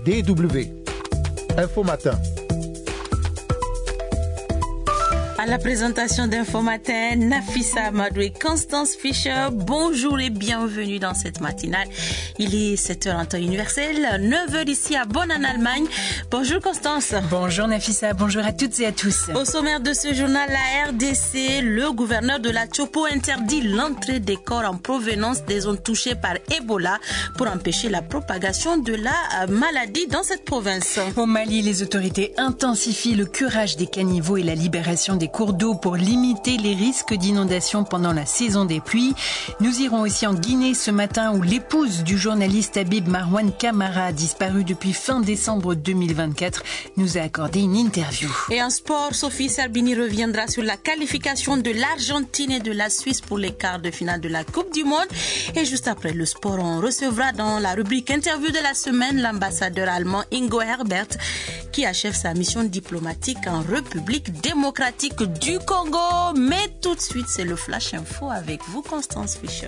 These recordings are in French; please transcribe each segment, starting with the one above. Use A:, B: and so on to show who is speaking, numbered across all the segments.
A: DW. Info Matin.
B: À la présentation d'Info Matin, Nafissa Amadou et Constance Fischer, bonjour et bienvenue dans cette matinale. Il est 7h en temps universel, 9h ici à Bonn en Allemagne. Bonjour Constance.
C: Bonjour Nafissa, bonjour à toutes et à tous.
B: Au sommaire de ce journal, la RDC, le gouverneur de la Tchopo interdit l'entrée des corps en provenance des zones touchées par Ebola pour empêcher la propagation de la maladie dans cette province.
C: Au Mali, les autorités intensifient le curage des caniveaux et la libération des cours d'eau pour limiter les risques d'inondation pendant la saison des pluies. Nous irons aussi en Guinée ce matin où l'épouse du journaliste Habib Marwan Camara, disparu depuis fin décembre 2024, nous a accordé une interview.
B: Et en sport, Sophie Serbini reviendra sur la qualification de l'Argentine et de la Suisse pour les quarts de finale de la Coupe du Monde. Et juste après le sport, on recevra dans la rubrique interview de la semaine l'ambassadeur allemand Ingo Herbert qui achève sa mission diplomatique en République démocratique du Congo. Mais tout de suite, c'est le Flash Info avec vous, Constance Fischer.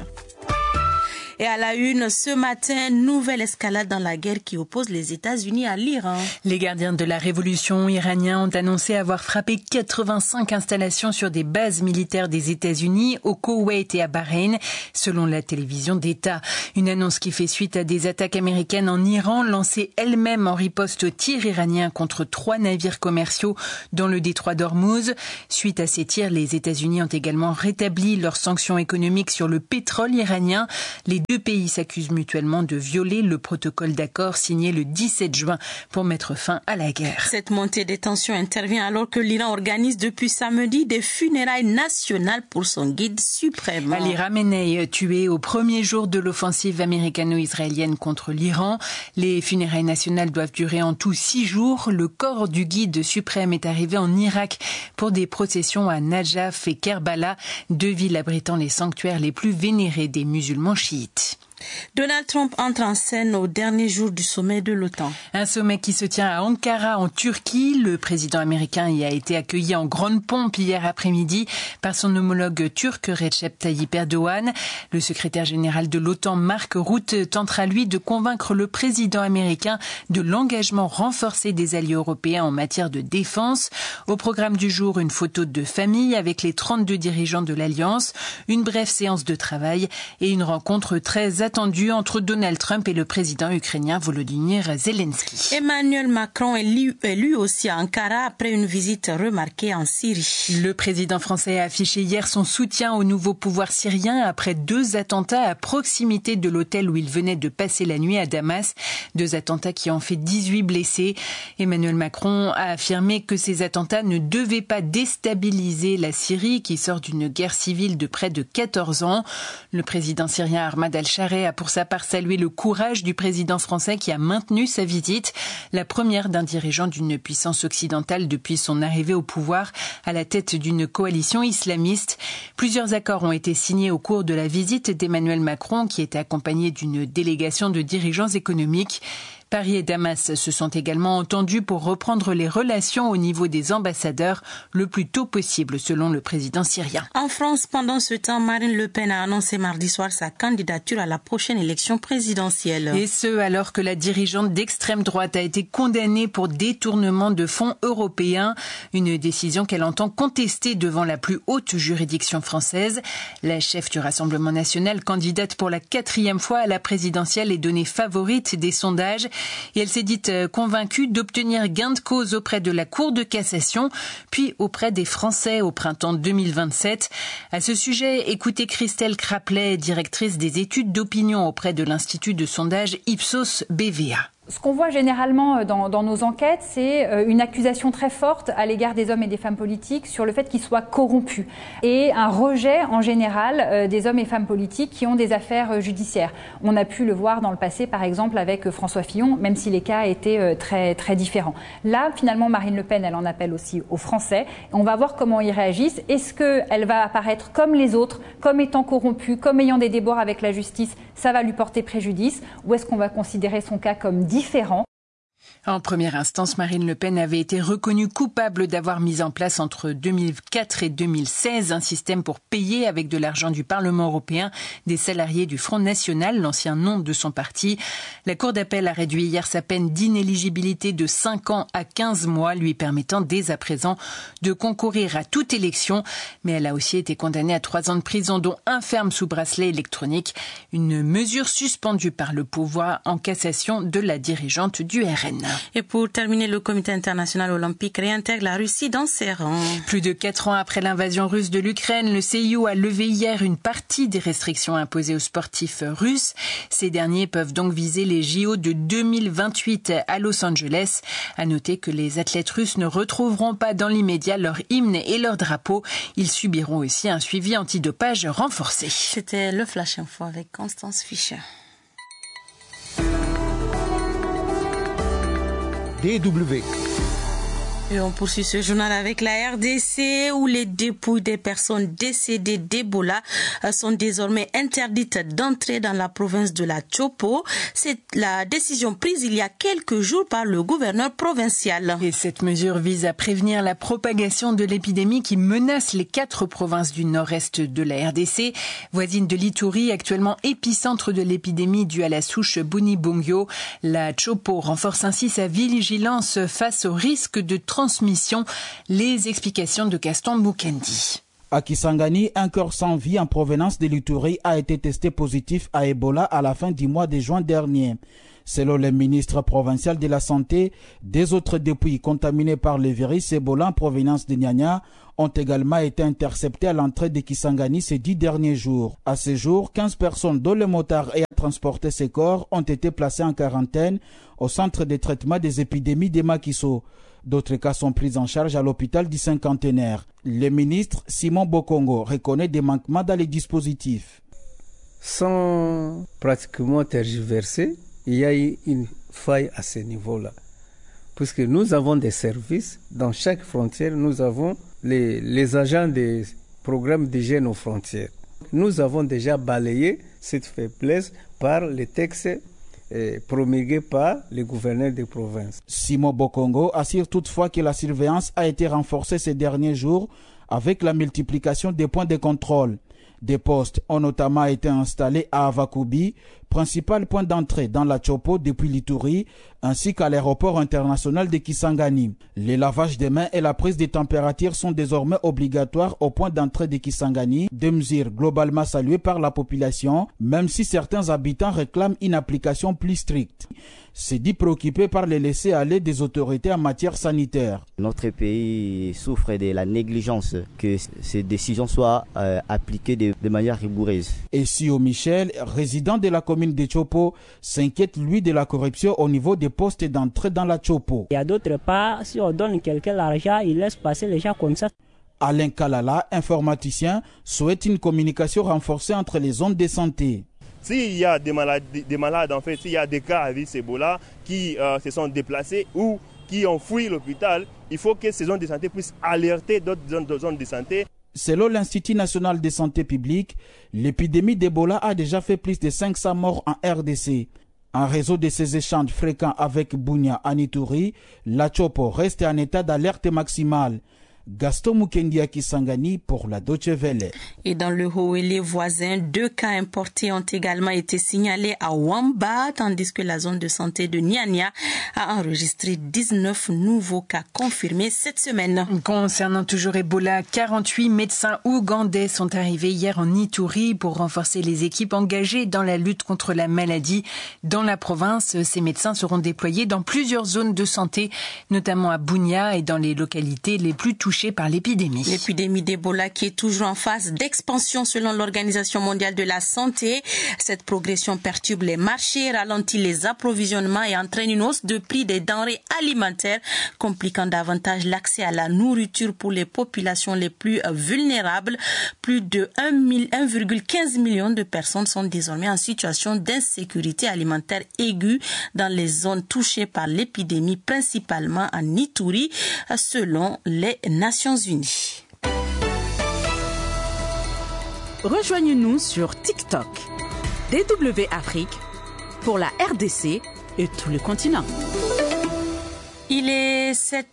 B: Et à la une, ce matin, nouvelle escalade dans la guerre qui oppose les États-Unis à l'Iran.
C: Les gardiens de la révolution iraniens ont annoncé avoir frappé 85 installations sur des bases militaires des États-Unis au Koweït et à Bahreïn, selon la télévision d'État. Une annonce qui fait suite à des attaques américaines en Iran, lancées elles-mêmes en riposte aux tirs iraniens contre 3 navires commerciaux dans le détroit d'Ormuz. Suite à ces tirs, les États-Unis ont également rétabli leurs sanctions économiques sur le pétrole iranien. Les deux pays s'accusent mutuellement de violer le protocole d'accord signé le 17 juin pour mettre fin à la guerre.
B: Cette montée des tensions intervient alors que l'Iran organise depuis samedi des funérailles nationales pour son guide suprême.
C: Ali Khamenei, tué au premier jour de l'offensive américano-israélienne contre l'Iran. Les funérailles nationales doivent durer en tout 6 jours. Le corps du guide suprême est arrivé en Irak pour des processions à Najaf et Kerbala, 2 villes abritant les sanctuaires les plus vénérés des musulmans chiites.
B: Donald Trump entre en scène au dernier jour du sommet de l'OTAN.
C: Un sommet qui se tient à Ankara, en Turquie. Le président américain y a été accueilli en grande pompe hier après-midi par son homologue turc Recep Tayyip Erdogan. Le secrétaire général de l'OTAN, Mark Rutte, tentera lui de convaincre le président américain de l'engagement renforcé des alliés européens en matière de défense. Au programme du jour, une photo de famille avec les 32 dirigeants de l'Alliance, une brève séance de travail et une rencontre très attendu entre Donald Trump et le président ukrainien Volodymyr Zelensky.
B: Emmanuel Macron est lui aussi à Ankara après une visite remarquée en Syrie.
C: Le président français a affiché hier son soutien au nouveau pouvoir syrien après 2 attentats à proximité de l'hôtel où il venait de passer la nuit à Damas. 2 attentats qui ont fait 18 blessés. Emmanuel Macron a affirmé que ces attentats ne devaient pas déstabiliser la Syrie qui sort d'une guerre civile de près de 14 ans. Le président syrien Ahmad al-Sharai a pour sa part salué le courage du président français qui a maintenu sa visite, la première d'un dirigeant d'une puissance occidentale depuis son arrivée au pouvoir à la tête d'une coalition islamiste. Plusieurs accords ont été signés au cours de la visite d'Emmanuel Macron qui était accompagné d'une délégation de dirigeants économiques. Paris et Damas se sont également entendus pour reprendre les relations au niveau des ambassadeurs le plus tôt possible, selon le président syrien.
B: En France, pendant ce temps, Marine Le Pen a annoncé mardi soir sa candidature à la prochaine élection présidentielle.
C: Et ce, alors que la dirigeante d'extrême droite a été condamnée pour détournement de fonds européens, une décision qu'elle entend contester devant la plus haute juridiction française. La chef du Rassemblement national, candidate pour la 4e fois à la présidentielle, est donnée favorite des sondages. Et elle s'est dite convaincue d'obtenir gain de cause auprès de la Cour de cassation, puis auprès des Français au printemps 2027. À ce sujet, écoutez Christelle Craplet, directrice des études d'opinion auprès de l'Institut de sondage Ipsos BVA.
D: Ce qu'on voit généralement dans nos enquêtes, c'est une accusation très forte à l'égard des hommes et des femmes politiques sur le fait qu'ils soient corrompus et un rejet en général des hommes et femmes politiques qui ont des affaires judiciaires. On a pu le voir dans le passé, par exemple, avec François Fillon, même si les cas étaient très, très différents. Là, finalement, Marine Le Pen, elle en appelle aussi aux Français. On va voir comment ils réagissent. Est-ce qu'elle va apparaître comme les autres, comme étant corrompue, comme ayant des déboires avec la justice? Ça va lui porter préjudice? Ou est-ce qu'on va considérer son cas comme différent?
C: En première instance, Marine Le Pen avait été reconnue coupable d'avoir mis en place entre 2004 et 2016 un système pour payer avec de l'argent du Parlement européen des salariés du Front National, l'ancien nom de son parti. La Cour d'appel a réduit hier sa peine d'inéligibilité de 5 ans à 15 mois, lui permettant dès à présent de concourir à toute élection. Mais elle a aussi été condamnée à 3 ans de prison, dont 1 ferme sous bracelet électronique. Une mesure suspendue par le pouvoir en cassation de la dirigeante du RN.
B: Et pour terminer, le comité international olympique réintègre la Russie dans ses rangs.
C: Plus de 4 ans après l'invasion russe de l'Ukraine, le CIO a levé hier une partie des restrictions imposées aux sportifs russes. Ces derniers peuvent donc viser les JO de 2028 à Los Angeles. À noter que les athlètes russes ne retrouveront pas dans l'immédiat leur hymne et leur drapeau. Ils subiront aussi un suivi antidopage renforcé.
B: C'était le Flash Info avec Constance Fischer.
A: DW.
B: Et on poursuit ce journal avec la RDC où les dépouilles des personnes décédées d'Ebola sont désormais interdites d'entrer dans la province de la Chopo. C'est la décision prise il y a quelques jours par le gouverneur provincial.
C: Et cette mesure vise à prévenir la propagation de l'épidémie qui menace les 4 provinces du nord-est de la RDC. Voisine de l'Ituri, actuellement épicentre de l'épidémie due à la souche Bunibongyo, la Chopo renforce ainsi sa vigilance face au risque de transmission. Les explications de Gaston Mukendi.
E: À Kisangani, un corps sans vie en provenance de l'Ituri a été testé positif à Ebola à la fin du mois de juin dernier. Selon le ministre provincial de la Santé, des autres dépouilles contaminées par le virus Ebola en provenance de Nyanya ont également été interceptées à l'entrée de Kisangani ces 10 derniers jours. À ce jour, 15 personnes dont le motard ayant transporté ces corps ont été placées en quarantaine au centre de traitement des épidémies de Makiso. D'autres cas sont pris en charge à l'hôpital du Cinquantenaire. Le ministre Simon Bokongo reconnaît des manquements dans les dispositifs.
F: Sans pratiquement tergiverser, il y a eu une faille à ce niveau-là. Puisque nous avons des services, dans chaque frontière, nous avons les agents des programmes d'hygiène aux frontières. Nous avons déjà balayé cette faiblesse par les textes promulgué par les gouverneurs des provinces.
E: Simon Bokongo assure toutefois que la surveillance a été renforcée ces derniers jours avec la multiplication des points de contrôle. Des postes ont notamment été installés à Avakubi, principal point d'entrée dans la Chopo depuis l'Ituri, ainsi qu'à l'aéroport international de Kisangani. Les lavages des mains et la prise des températures sont désormais obligatoires au point d'entrée de Kisangani, des mesures globalement saluées par la population, même si certains habitants réclament une application plus stricte. C'est dit préoccupé par les laissés-aller des autorités en matière sanitaire.
G: Notre pays souffre de la négligence, que ces décisions soient appliquées de manière rigoureuse.
E: Et Sio Michel, résident de la commune de Chopo, s'inquiète lui de la corruption au niveau des postes d'entrée dans la Chopo.
H: Il y a d'autres part, si on donne quelqu'un l'argent, il laisse passer les gens comme ça.
E: Alain Kalala, informaticien, souhaite une communication renforcée entre les zones de santé.
I: S'il y a des malades, en fait, s'il y a des cas avec Ebola qui se sont déplacés ou qui ont fui l'hôpital, il faut que ces zones de santé puissent alerter d'autres zones de santé.
E: Selon l'Institut national de santé publique, l'épidémie d'Ebola a déjà fait plus de 500 morts en RDC. En réseau de ces échanges fréquents avec Bunia en Ituri, la Chopo reste en état d'alerte maximale. Gaston Mukendi à Kisangani pour la Deutsche Welle.
B: Et dans le Haut-Uélé voisin, 2 cas importés ont également été signalés à Wamba, tandis que la zone de santé de Nyanya a enregistré 19 nouveaux cas confirmés cette semaine.
C: Concernant toujours Ebola, 48 médecins ougandais sont arrivés hier en Ituri pour renforcer les équipes engagées dans la lutte contre la maladie. Dans la province, ces médecins seront déployés dans plusieurs zones de santé, notamment à Bunia et dans les localités les plus touchées par l'épidémie.
B: L'épidémie d'Ebola qui est toujours en phase d'expansion selon l'Organisation mondiale de la santé. Cette progression perturbe les marchés, ralentit les approvisionnements et entraîne une hausse de prix des denrées alimentaires, compliquant davantage l'accès à la nourriture pour les populations les plus vulnérables. Plus de 1,15 million de personnes sont désormais en situation d'insécurité alimentaire aiguë dans les zones touchées par l'épidémie, principalement en Ituri, selon les Nations Unies.
J: Rejoignez-nous sur TikTok, DW Afrique, pour la RDC et tout le continent.
B: Il est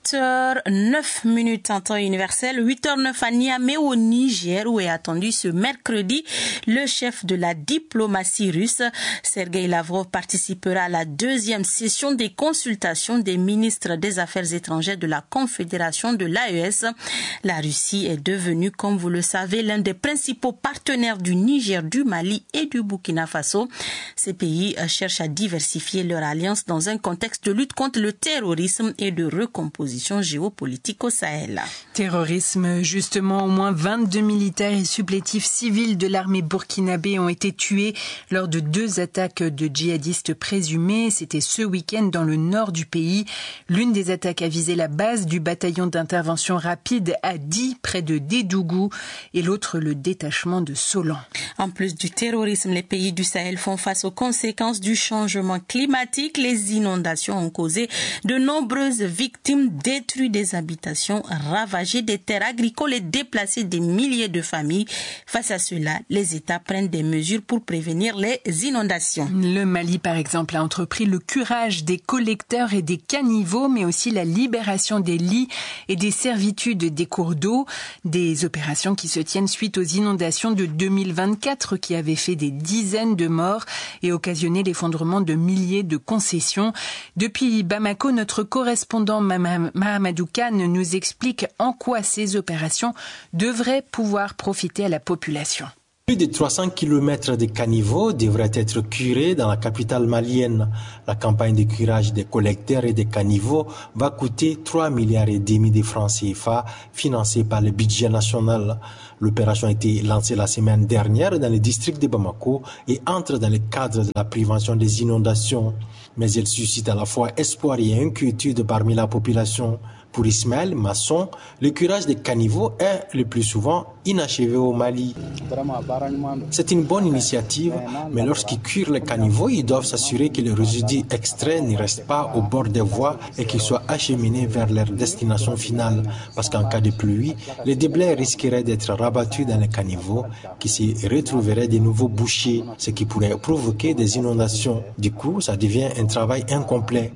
B: 7h09 en temps universel, 8h09 à Niamey au Niger, où est attendu ce mercredi le chef de la diplomatie russe. Sergueï Lavrov participera à la deuxième session des consultations des ministres des Affaires étrangères de la Confédération de l'AES. La Russie est devenue, comme vous le savez, l'un des principaux partenaires du Niger, du Mali et du Burkina Faso. Ces pays cherchent à diversifier leur alliance dans un contexte de lutte contre le terrorisme et de recomposition géopolitique au Sahel.
C: Terrorisme, justement, au moins 22 militaires et supplétifs civils de l'armée burkinabé ont été tués lors de 2 attaques de djihadistes présumés. C'était ce week-end dans le nord du pays. L'une des attaques a visé la base du bataillon d'intervention rapide à Di, près de Dédougou, et l'autre le détachement de Solan.
B: En plus du terrorisme, les pays du Sahel font face aux conséquences du changement climatique. Les inondations ont causé de nombreuses victimes, détruit des habitations, ravagé des terres agricoles et déplacé des milliers de familles. Face à cela, les États prennent des mesures pour prévenir les inondations.
C: Le Mali, par exemple, a entrepris le curage des collecteurs et des caniveaux, mais aussi la libération des lits et des servitudes des cours d'eau. Des opérations qui se tiennent suite aux inondations de 2024 qui avaient fait des dizaines de morts et occasionné l'effondrement de milliers de concessions. Depuis Bamako, notre correspondant Mahamadou Kane nous explique en quoi ces opérations devraient pouvoir profiter à la population.
K: Plus de 300 km de caniveaux devraient être curés dans la capitale malienne. La campagne de curage des collecteurs et des caniveaux va coûter 3,5 milliards de francs CFA, financée par le budget national. L'opération a été lancée la semaine dernière dans le district de Bamako et entre dans le cadre de la prévention des inondations. Mais elle suscite à la fois espoir et inquiétude parmi la population. Pour Ismaël Masson, le curage des caniveaux est le plus souvent inachevé au Mali. C'est une bonne initiative, mais lorsqu'ils curent les caniveaux, ils doivent s'assurer que les résidus extraits ne restent pas au bord des voies et qu'ils soient acheminés vers leur destination finale. Parce qu'en cas de pluie, les déblais risqueraient d'être rabattus dans les caniveaux qui se retrouveraient de nouveau bouchés, ce qui pourrait provoquer des inondations. Du coup, ça devient un travail incomplet.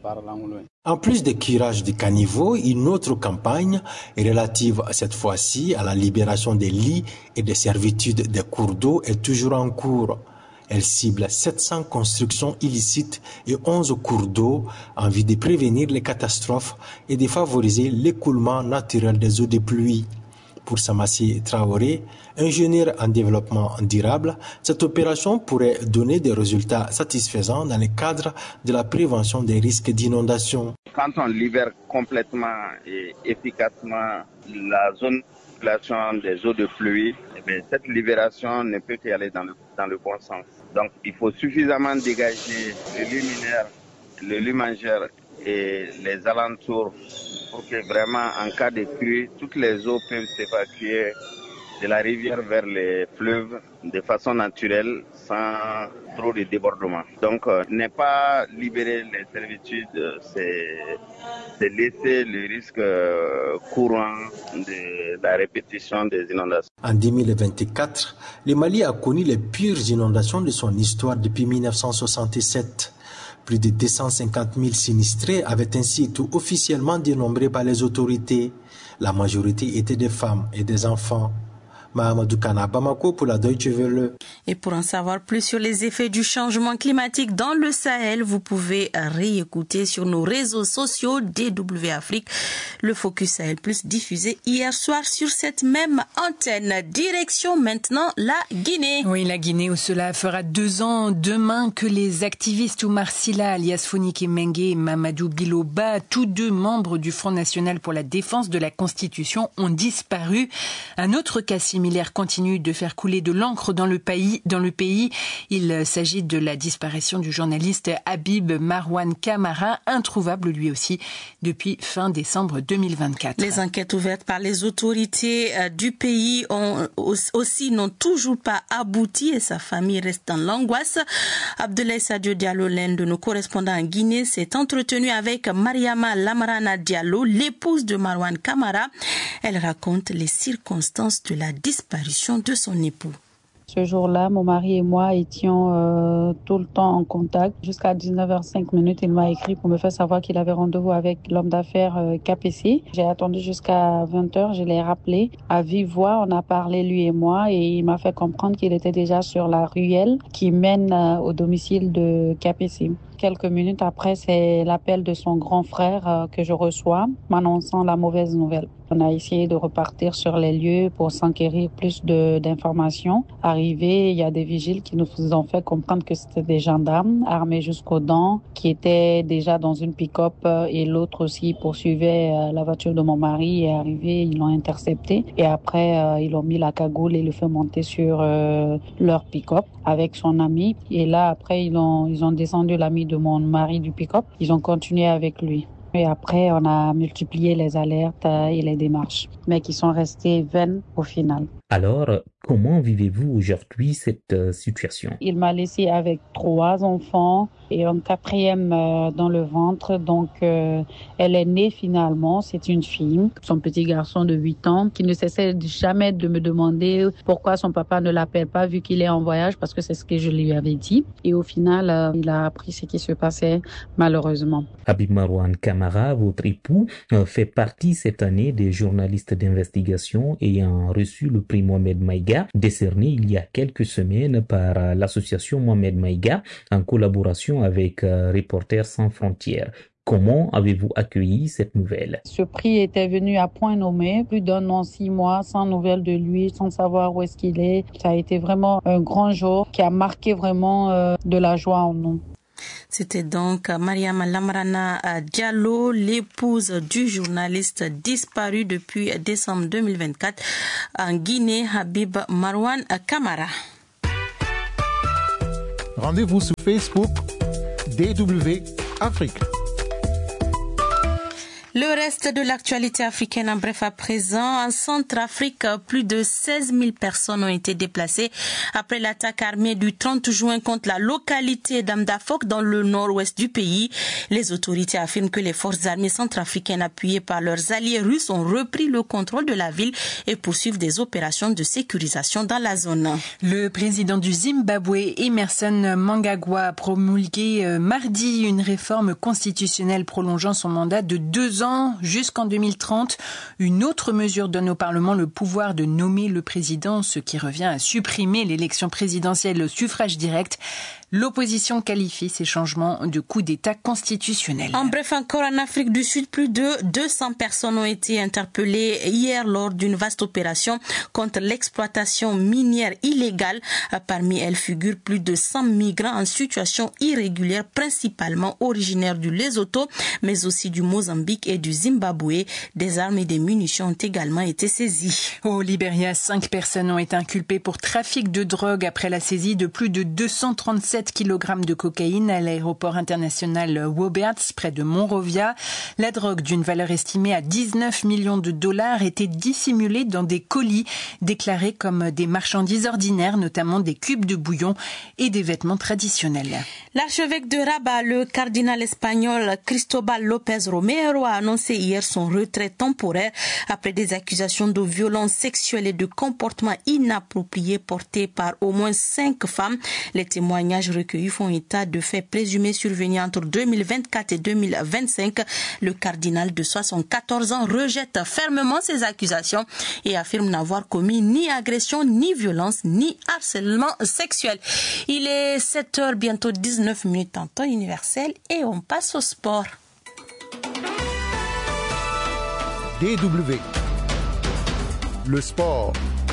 K: En plus des curages des caniveaux, une autre campagne relative cette fois-ci à la libération des lits et des servitudes des cours d'eau est toujours en cours. Elle cible 700 constructions illicites et 11 cours d'eau en vue de prévenir les catastrophes et de favoriser l'écoulement naturel des eaux de pluie. Pour Samassi Traoré, ingénieur en développement durable, cette opération pourrait donner des résultats satisfaisants dans le cadre de la prévention des risques d'inondation.
L: Quand on libère complètement et efficacement la zone de circulation des eaux de pluie, cette libération ne peut qu'aller dans le bon sens. Donc il faut suffisamment dégager le luminaire, le lumangère et les alentours pour que vraiment en cas de crue, toutes les eaux peuvent s'évacuer de la rivière vers les fleuves de façon naturelle sans trop de débordements. Donc ne pas libérer les servitudes, c'est laisser le risque courant de la répétition des inondations.
K: En 2024, le Mali a connu les pires inondations de son histoire depuis 1967. Plus de 250 000 sinistrés avaient ainsi été officiellement dénombrés par les autorités. La majorité étaient des femmes et des enfants. Mahamadou Kana, Bamako pour la Deutsche Welle.
B: Et pour en savoir plus sur les effets du changement climatique dans le Sahel, vous pouvez réécouter sur nos réseaux sociaux DW Afrique le Focus Sahel Plus diffusé hier soir sur cette même antenne. Direction maintenant la Guinée.
C: Oui, la Guinée où cela fera 2 ans demain que les activistes Oumar Silla, alias Fonike Mengue et Mamadou Biloba, tous 2 membres du Front National pour la défense de la Constitution, ont disparu. Un autre cas similaire continue de faire couler de l'encre dans le pays. Il s'agit de la disparition du journaliste Habib Marwan Camara, introuvable lui aussi depuis fin décembre 2024.
B: Les enquêtes ouvertes par les autorités du pays n'ont toujours pas abouti et sa famille reste dans l'angoisse. Abdoulaye Sadio Diallo, l'un de nos correspondants en Guinée, s'est entretenu avec Mariama Lamarana Diallo, l'épouse de Marwan Camara. Elle raconte les circonstances de la disparition de son époux.
M: Ce jour-là, mon mari et moi étions tout le temps en contact. Jusqu'à 19h05, il m'a écrit pour me faire savoir qu'il avait rendez-vous avec l'homme d'affaires KPC. J'ai attendu jusqu'à 20h, je l'ai rappelé. À vive voix, on a parlé lui et moi et il m'a fait comprendre qu'il était déjà sur la ruelle qui mène au domicile de KPC. Quelques minutes après, c'est l'appel de son grand frère que je reçois, m'annonçant la mauvaise nouvelle. On a essayé de repartir sur les lieux pour s'enquérir plus d'informations. Arrivé, il y a des vigiles qui nous ont fait comprendre que c'était des gendarmes armés jusqu'aux dents qui étaient déjà dans une pick-up et l'autre aussi poursuivait la voiture de mon mari. Et arrivé, ils l'ont intercepté et après, ils ont mis la cagoule et le fait monter sur leur pick-up avec son ami. Et là, après, ils ont descendu l'ami de mon mari du pick-up. Ils ont continué avec lui. Et après, on a multiplié les alertes et les démarches, mais qui sont restées vaines au final.
N: Alors, comment vivez-vous aujourd'hui cette situation?
M: Il m'a laissé avec 3 enfants et un 4e dans le ventre. Donc, elle est née finalement, c'est une fille. Son petit garçon de 8 ans qui ne cessait jamais de me demander pourquoi son papa ne l'appelle pas vu qu'il est en voyage, parce que c'est ce que je lui avais dit. Et au final, il a appris ce qui se passait malheureusement.
N: Habib Marouane Camara, votre époux, fait partie cette année des journalistes d'investigation ayant reçu le prix Mohamed Maïga, décerné il y a quelques semaines par l'association Mohamed Maïga en collaboration avec Reporters sans frontières. Comment avez-vous accueilli cette nouvelle?
M: Ce prix était venu à point nommé, plus d'1 an, 6 mois, sans nouvelles de lui, sans savoir où est-ce qu'il est. Ça a été vraiment un grand jour qui a marqué vraiment de la joie en nous.
B: C'était donc Mariam Lamrana Diallo, l'épouse du journaliste disparu depuis décembre 2024 en Guinée, Habib Marouane Camara.
A: Rendez-vous sur Facebook DW Afrique.
B: Le reste de l'actualité africaine en bref à présent. En Centrafrique, plus de 16 000 personnes ont été déplacées après l'attaque armée du 30 juin contre la localité d'Amdafok dans le nord-ouest du pays. Les autorités affirment que les forces armées centrafricaines appuyées par leurs alliés russes ont repris le contrôle de la ville et poursuivent des opérations de sécurisation dans la zone.
C: Le président du Zimbabwe, Emmerson Mnangagwa, a promulgué mardi une réforme constitutionnelle prolongeant son mandat de 2 ans jusqu'en 2030. Une autre mesure donne au Parlement le pouvoir de nommer le président, ce qui revient à supprimer l'élection présidentielle au suffrage direct. L'opposition qualifie ces changements de coup d'État constitutionnel.
B: En bref, encore en Afrique du Sud, plus de 200 personnes ont été interpellées hier lors d'une vaste opération contre l'exploitation minière illégale. Parmi elles figurent plus de 100 migrants en situation irrégulière, principalement originaires du Lesotho, mais aussi du Mozambique et du Zimbabwe. Des armes et des munitions ont également été saisies.
C: Au Libéria, 5 personnes ont été inculpées pour trafic de drogue après la saisie de plus de 237 kg de cocaïne à l'aéroport international Woberts, près de Monrovia. La drogue, d'une valeur estimée à 19 millions de dollars, était dissimulée dans des colis déclarés comme des marchandises ordinaires, notamment des cubes de bouillon et des vêtements traditionnels.
B: L'archevêque de Rabat, le cardinal espagnol Cristobal López Romero, a annoncé hier son retrait temporaire après des accusations de violences sexuelles et de comportements inappropriés portés par au moins 5 femmes. Les témoignages recueillis font état de faits présumés survenus entre 2024 et 2025. Le cardinal de 74 ans rejette fermement ces accusations et affirme n'avoir commis ni agression, ni violence, ni harcèlement sexuel. Il est 7h, bientôt 19 minutes en temps universel et on passe au sport.
A: DW. Le sport.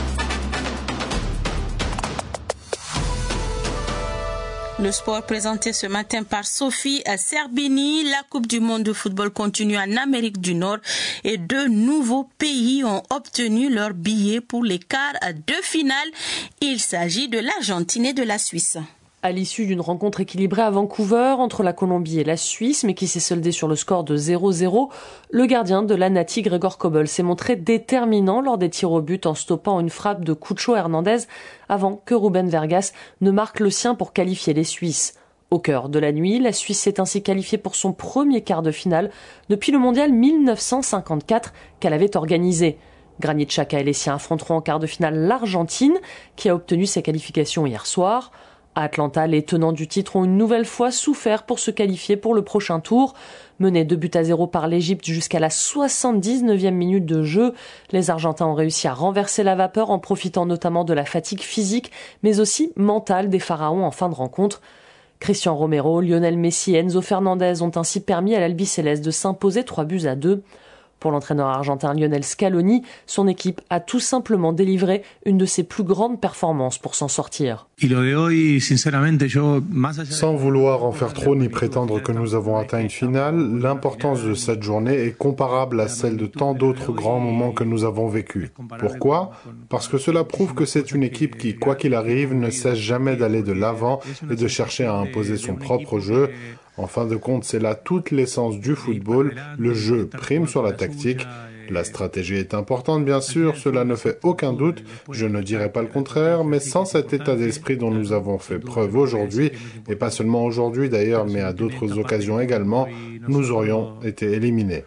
B: Le sport présenté ce matin par Sophie Serbini. La Coupe du monde de football continue en Amérique du Nord et 2 nouveaux pays ont obtenu leur billet pour les quarts de finale. Il s'agit de l'Argentine et de la Suisse.
O: À l'issue d'une rencontre équilibrée à Vancouver entre la Colombie et la Suisse, mais qui s'est soldée sur le score de 0-0, le gardien de la Nati, Gregor Kobel, s'est montré déterminant lors des tirs au but en stoppant une frappe de Cucho Hernandez avant que Rubén Vargas ne marque le sien pour qualifier les Suisses. Au cœur de la nuit, la Suisse s'est ainsi qualifiée pour son premier quart de finale depuis le mondial 1954 qu'elle avait organisé. Granit Xhaka et les siens affronteront en quart de finale l'Argentine, qui a obtenu ses qualifications hier soir. À Atlanta, les tenants du titre ont une nouvelle fois souffert pour se qualifier pour le prochain tour. Menés 2-0 par l'Égypte jusqu'à la 79e minute de jeu, les Argentins ont réussi à renverser la vapeur en profitant notamment de la fatigue physique, mais aussi mentale des Pharaons en fin de rencontre. Cristian Romero, Lionel Messi et Enzo Fernandez ont ainsi permis à l'Albiceleste de s'imposer 3-2. Pour l'entraîneur argentin Lionel Scaloni, son équipe a tout simplement délivré une de ses plus grandes performances pour s'en sortir.
P: Sans vouloir en faire trop ni prétendre que nous avons atteint une finale, l'importance de cette journée est comparable à celle de tant d'autres grands moments que nous avons vécus. Pourquoi ? Parce que cela prouve que c'est une équipe qui, quoi qu'il arrive, ne cesse jamais d'aller de l'avant et de chercher à imposer son propre jeu. En fin de compte, c'est là toute l'essence du football. Le jeu prime sur la tactique. La stratégie est importante, bien sûr, cela ne fait aucun doute. Je ne dirais pas le contraire, mais sans cet état d'esprit dont nous avons fait preuve aujourd'hui, et pas seulement aujourd'hui d'ailleurs, mais à d'autres occasions également, nous aurions été éliminés.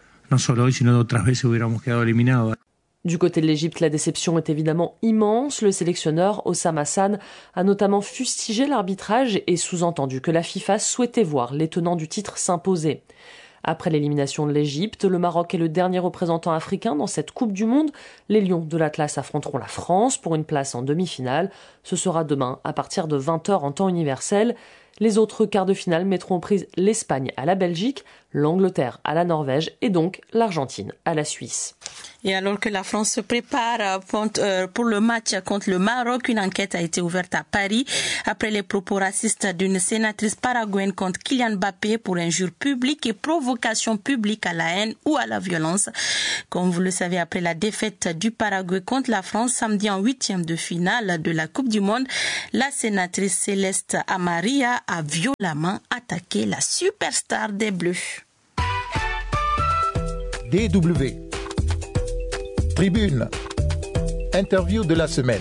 O: Du côté de l'Égypte, la déception est évidemment immense. Le sélectionneur Oussama Hassan a notamment fustigé l'arbitrage et sous-entendu que la FIFA souhaitait voir les tenants du titre s'imposer. Après l'élimination de l'Égypte, le Maroc est le dernier représentant africain dans cette Coupe du Monde. Les Lions de l'Atlas affronteront la France pour une place en demi-finale. Ce sera demain à partir de 20h en temps universel. Les autres quarts de finale mettront aux prises l'Espagne à la Belgique, l'Angleterre à la Norvège et donc l'Argentine à la Suisse.
B: Et alors que la France se prépare pour le match contre le Maroc, une enquête a été ouverte à Paris après les propos racistes d'une sénatrice paraguayenne contre Kylian Mbappé pour injure publique et provocation publique à la haine ou à la violence. Comme vous le savez, après la défaite du Paraguay contre la France samedi en 8e de finale de la Coupe du Monde, la sénatrice Céleste Amaria a violemment attaqué la superstar des Bleus.
A: DW. Tribune. Interview de la semaine.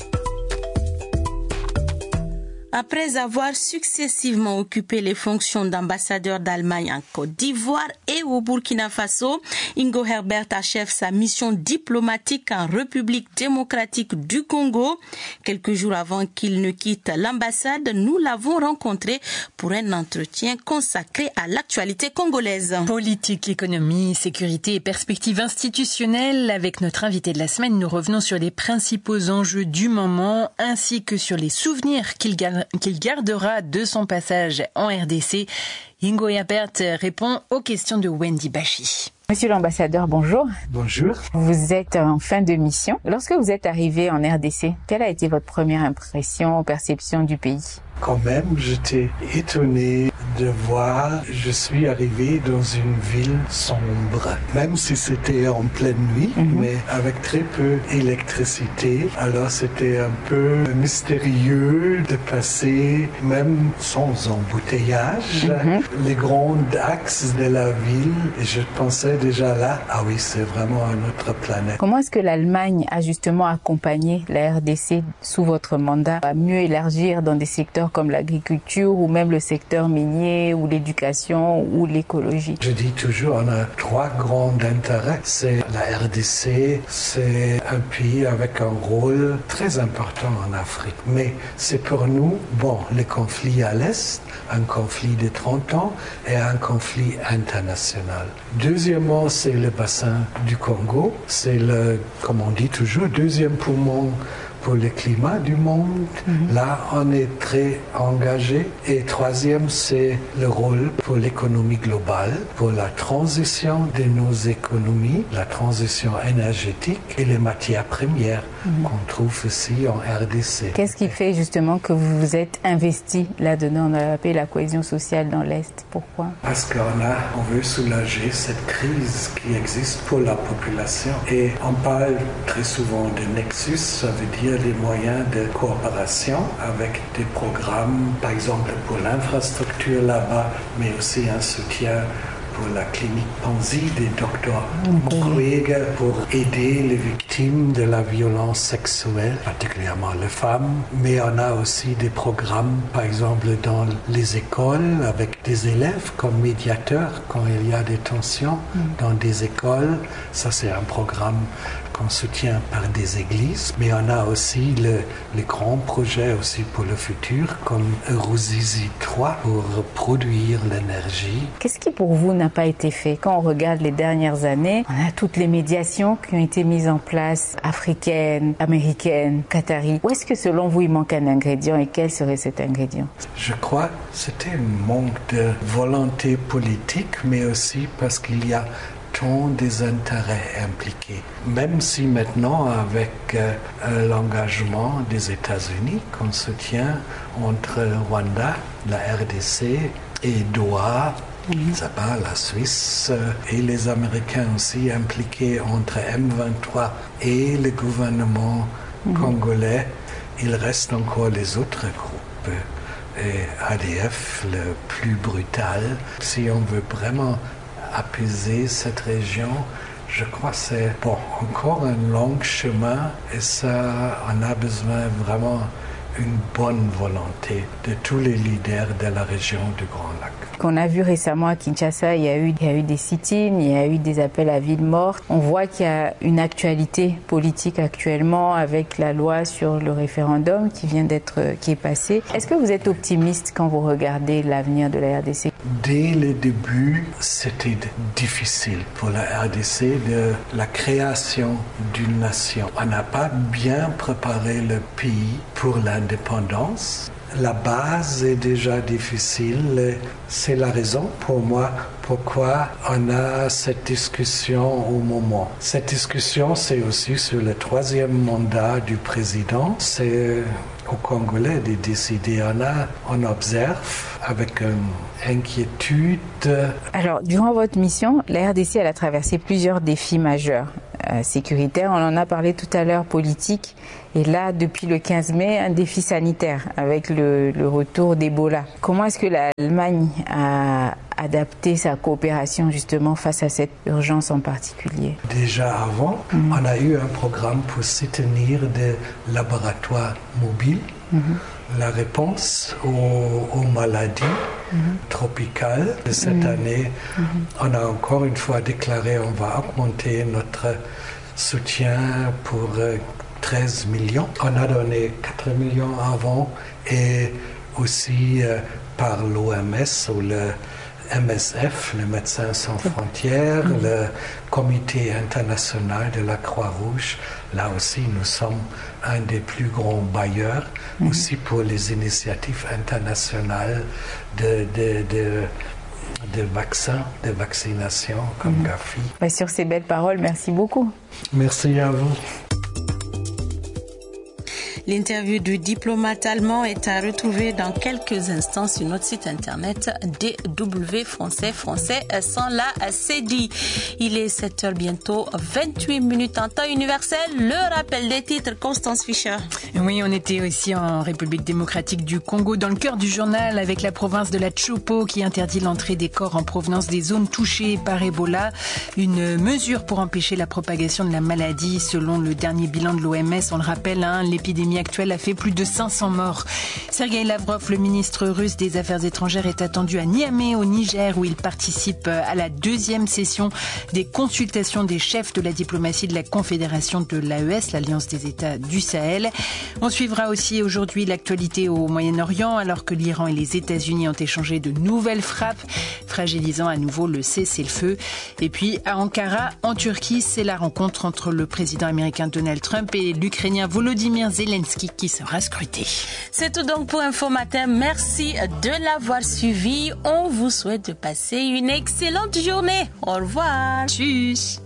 B: Après avoir successivement occupé les fonctions d'ambassadeur d'Allemagne en Côte d'Ivoire et au Burkina Faso, Ingo Herbert achève sa mission diplomatique en République démocratique du Congo. Quelques jours avant qu'il ne quitte l'ambassade, nous l'avons rencontré pour un entretien consacré à l'actualité congolaise.
C: Politique, économie, sécurité et perspectives institutionnelles. Avec notre invité de la semaine, nous revenons sur les principaux enjeux du moment ainsi que sur les souvenirs qu'il gardera de son passage en RDC. Ingo Herbert répond aux questions de Wendy Bachi.
Q: Monsieur l'ambassadeur, bonjour.
R: Bonjour.
Q: Vous êtes en fin de mission. Lorsque vous êtes arrivé en RDC, quelle a été votre première impression, perception du pays ?
R: Quand même, j'étais étonné de voir, je suis arrivé dans une ville sombre, même si c'était en pleine nuit, mais avec très peu d'électricité. Alors c'était un peu mystérieux de passer, même sans embouteillage, les grands axes de la ville. Et je pensais déjà là, ah oui, c'est vraiment une autre planète.
Q: Comment est-ce que l'Allemagne a justement accompagné la RDC sous votre mandat à mieux élargir dans des secteurs comme l'agriculture ou même le secteur minier ou l'éducation ou l'écologie?
R: Je dis toujours, on a trois grands intérêts. C'est la RDC, c'est un pays avec un rôle très important en Afrique. Mais c'est pour nous, les conflits à l'Est, un conflit de 30 ans et un conflit international. Deuxièmement, c'est le bassin du Congo. C'est comme on dit toujours, deuxième poumon pour le climat du monde. Là, on est très engagé. Et troisième, c'est le rôle pour l'économie globale, pour la transition de nos économies, la transition énergétique et les matières premières qu'on trouve ici en RDC.
Q: Qu'est-ce qui fait justement que vous vous êtes investi là-dedans, on a appelé la cohésion sociale dans l'Est? Pourquoi?
R: Parce on veut soulager cette crise qui existe pour la population. Et on parle très souvent de nexus, ça veut dire des moyens de coopération avec des programmes, par exemple pour l'infrastructure là-bas, mais aussi un soutien pour la clinique Panzi des docteurs Mukwege pour aider les victimes de la violence sexuelle, particulièrement les femmes. Mais on a aussi des programmes, par exemple dans les écoles, avec des élèves comme médiateurs quand il y a des tensions dans des écoles. Ça, c'est un programme qu'on soutient par des églises, mais on a aussi les grands projets aussi pour le futur, comme Ruzizi 3 pour produire l'énergie.
Q: Qu'est-ce qui pour vous n'a pas été fait? Quand on regarde les dernières années, on a toutes les médiations qui ont été mises en place, africaines, américaines, qataries. Où est-ce que selon vous il manque un ingrédient et quel serait cet ingrédient?
R: Je crois que c'était un manque de volonté politique, mais aussi parce qu'il y a tant des intérêts impliqués. Même si maintenant, avec l'engagement des États-Unis, qu'on soutient entre Rwanda, la RDC et Doha, la Suisse et les Américains aussi impliqués entre M23 et le gouvernement congolais, il reste encore les autres groupes. Et ADF, le plus brutal. Si on veut vraiment apaiser cette région, je crois que c'est encore un long chemin et ça, on a besoin vraiment une bonne volonté de tous les leaders de la région du Grand Lac.
Q: Qu'on a vu récemment à Kinshasa, il y a eu des sit-ins, il y a eu des appels à ville morte. On voit qu'il y a une actualité politique actuellement avec la loi sur le référendum qui est passée. Est-ce que vous êtes optimiste quand vous regardez l'avenir de la RDC?
R: Dès le début, c'était difficile pour la RDC de la création d'une nation. On n'a pas bien préparé le pays pour l'indépendance. La base est déjà difficile. C'est la raison pour moi pourquoi on a cette discussion au moment. Cette discussion, c'est aussi sur le 3e mandat du président. C'est aux Congolais de décider. On observe avec inquiétude.
Q: Alors, durant votre mission, la RDC elle a traversé plusieurs défis majeurs sécuritaires. On en a parlé tout à l'heure, politique. Et là, depuis le 15 mai, un défi sanitaire avec le retour d'Ebola. Comment est-ce que l'Allemagne a adapté sa coopération justement face à cette urgence en particulier?
R: Déjà avant, on a eu un programme pour soutenir des laboratoires mobiles. La réponse aux maladies tropicales de cette année, on a encore une fois déclaré on va augmenter notre soutien pour 13 millions. On a donné 4 millions avant et aussi par l'OMS ou le MSF, le Médecins sans frontières, le Comité international de la Croix-Rouge. Là aussi, nous sommes un des plus grands bailleurs, aussi pour les initiatives internationales de vaccins, de vaccination comme Gavi.
Q: Sur ces belles paroles, merci beaucoup.
R: Merci à vous.
B: L'interview du diplomate allemand est à retrouver dans quelques instants sur notre site internet DW français sans la cédille. Il est 7h bientôt, 28 minutes en temps universel. Le rappel des titres, Constance Fischer.
C: Oui, on était aussi en République démocratique du Congo, dans le cœur du journal, avec la province de la Chopo qui interdit l'entrée des corps en provenance des zones touchées par Ebola. Une mesure pour empêcher la propagation de la maladie. Selon le dernier bilan de l'OMS, on le rappelle, l'épidémie actuelle a fait plus de 500 morts. Sergueï Lavrov, le ministre russe des Affaires étrangères, est attendu à Niamey, au Niger, où il participe à la 2e session des consultations des chefs de la diplomatie de la Confédération de l'AES, l'Alliance des États du Sahel. On suivra aussi aujourd'hui l'actualité au Moyen-Orient, alors que l'Iran et les États-Unis ont échangé de nouvelles frappes, fragilisant à nouveau le cessez-le-feu. Et puis, à Ankara, en Turquie, c'est la rencontre entre le président américain Donald Trump et l'Ukrainien Volodymyr Zelensky qui sera scruté.
B: C'est tout donc pour Info Matin. Merci de l'avoir suivi. On vous souhaite de passer une excellente journée. Au revoir.
C: Tchuss.